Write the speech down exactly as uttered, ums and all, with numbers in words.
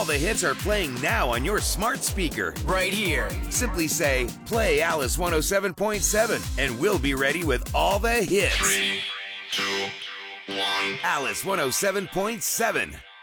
the hits are playing now on your smart speaker. Right here. Simply say, play Alice one oh seven point seven, and we'll be ready with all the hits. Three, two, one. Alice one oh seven point seven.